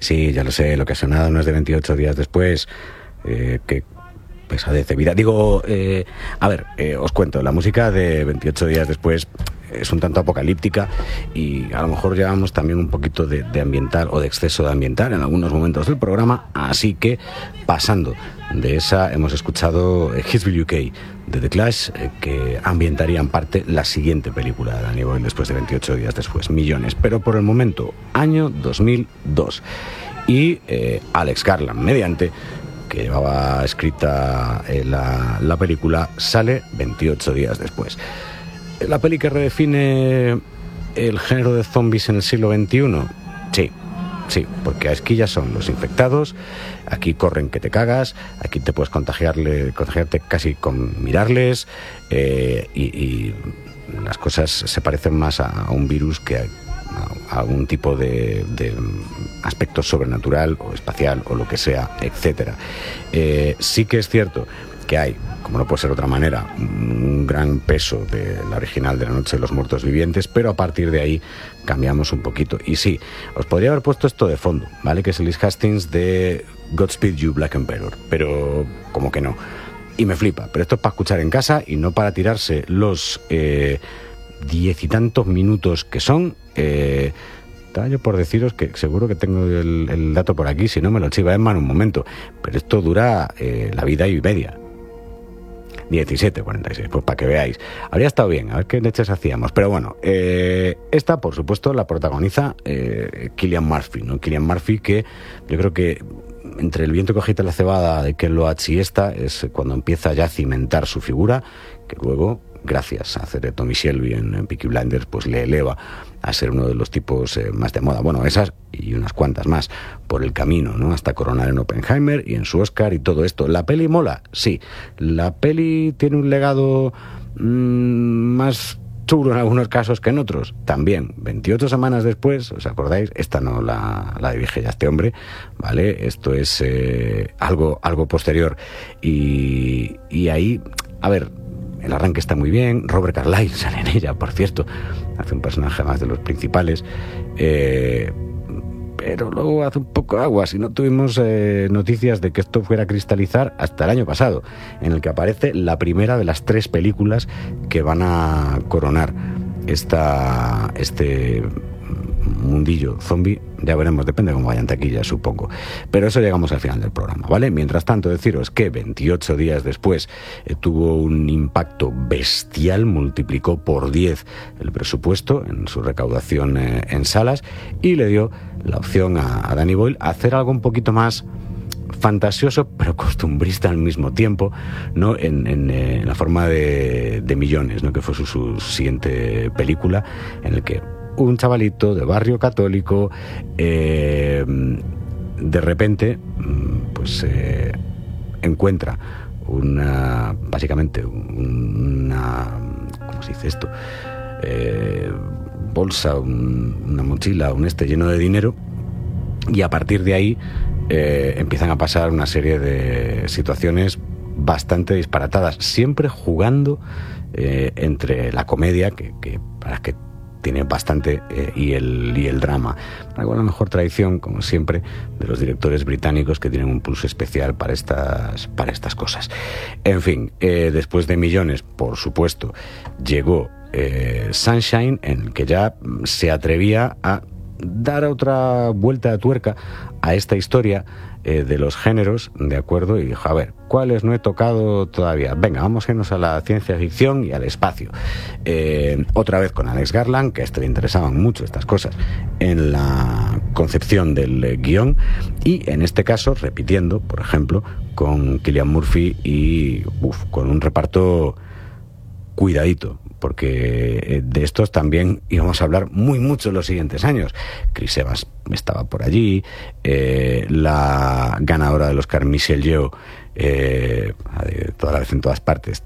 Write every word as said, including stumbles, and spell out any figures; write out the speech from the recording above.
Sí, ya lo sé, lo que ha sonado no es de veintiocho días después. Eh, que pesadez de vida. Digo, eh, a ver, eh, os cuento, la música de veintiocho días después es un tanto apocalíptica y a lo mejor llevamos también un poquito de, de ambiental o de exceso de ambiental en algunos momentos del programa, así que pasando de esa hemos escuchado eh, Hitsville U K de The Clash, eh, que ambientaría en parte la siguiente película de Danny Boyle después de veintiocho días después, Millones, pero por el momento, año dos mil dos, y eh, Alex Garland mediante, que llevaba escrita eh, la, la película, sale veintiocho días después. ¿La peli que redefine el género de zombies en el siglo veintiuno? Sí, sí, porque aquí ya son los infectados, aquí corren que te cagas, aquí te puedes contagiarle, contagiarte casi con mirarles, eh, y, y las cosas se parecen más a, a un virus que a, a algún tipo de, de aspecto sobrenatural o espacial o lo que sea, etcétera. Eh, sí que es cierto que hay, como no puede ser de otra manera, un gran peso de la original de La Noche de los Muertos Vivientes, pero a partir de ahí cambiamos un poquito. Y sí, os podría haber puesto esto de fondo, ¿vale? Que es el Liz Hastings de Godspeed You Black Emperor, pero como que no. Y me flipa, pero esto es para escuchar en casa y no para tirarse los eh, diez y tantos minutos que son. Eh, Estaba yo por deciros que seguro que tengo el, el dato por aquí, si no me lo chiva Emma en un momento, pero esto dura eh, la vida y media. diecisiete cuarenta y seis, pues para que veáis. Habría estado bien, a ver qué leches hacíamos. Pero bueno, eh, esta, por supuesto, la protagoniza eh, Cillian Murphy, ¿no? Cillian Murphy, que yo creo que entre El viento que agita la cebada de Ken Loach y esta, es cuando empieza ya a cimentar su figura, que luego, gracias a hacer de Tommy Shelby en, en Peaky Blinders, pues le eleva a ser uno de los tipos eh, más de moda. Bueno, esas y unas cuantas más por el camino, ¿no? Hasta coronar en Oppenheimer y en su Oscar y todo esto. ¿La peli mola? Sí. ¿La peli tiene un legado mmm, más chulo en algunos casos que en otros? También. veintiocho semanas después, ¿os acordáis? Esta no la, la dirige ya este hombre, ¿vale? Esto es eh, algo, algo posterior. Y, y ahí, a ver, el arranque está muy bien. Robert Carlyle sale en ella, por cierto, hace un personaje más de los principales, eh, pero luego hace un poco aguas y no tuvimos eh, noticias de que esto fuera a cristalizar hasta el año pasado, en el que aparece la primera de las tres películas que van a coronar esta, este mundillo zombie. Ya veremos, depende de cómo vayan taquillas, supongo. Pero eso llegamos al final del programa, ¿vale? Mientras tanto, deciros que veintiocho días después eh, tuvo un impacto bestial, multiplicó por diez el presupuesto en su recaudación eh, en salas y le dio la opción a, a Danny Boyle a hacer algo un poquito más fantasioso, pero costumbrista al mismo tiempo, ¿no? En, en, eh, en la forma de, de Millones, ¿no? Que fue su, su siguiente película, en el que un chavalito de barrio católico eh, de repente pues eh, encuentra una, básicamente una, ¿cómo se dice esto? Eh, bolsa, un, una mochila, un este lleno de dinero, y a partir de ahí eh, empiezan a pasar una serie de situaciones bastante disparatadas, siempre jugando eh, entre la comedia, que, que para que tiene bastante, eh, y, el, y el drama. Algo, la mejor tradición, como siempre, de los directores británicos, que tienen un pulso especial para estas, para estas cosas. En fin, eh, después de Millones, por supuesto, llegó eh, Sunshine, en el que ya se atrevía a dar otra vuelta de tuerca a esta historia eh, de los géneros, ¿de acuerdo? Y dijo, a ver, ¿cuáles no he tocado todavía? Venga, vamos a irnos a la ciencia ficción y al espacio. Eh, otra vez con Alex Garland, que a este le interesaban mucho estas cosas en la concepción del eh, guión, y en este caso, repitiendo, por ejemplo, con Cillian Murphy y uf, con un reparto cuidadito, porque de estos también íbamos a hablar muy mucho en los siguientes años. Chris Evans estaba por allí, eh, la ganadora del Oscar Michelle Yeoh, eh, toda la vez en todas partes,